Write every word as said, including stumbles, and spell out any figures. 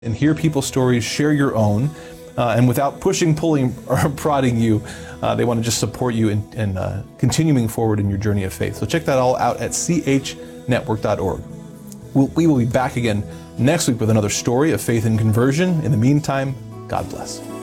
and hear people's stories, share your own, uh, and without pushing, pulling, or prodding you, uh, they want to just support you in, in uh, continuing forward in your journey of faith. So check that all out at c h network dot org. We'll, we will be back again next week with another story of faith and conversion. In the meantime, God bless.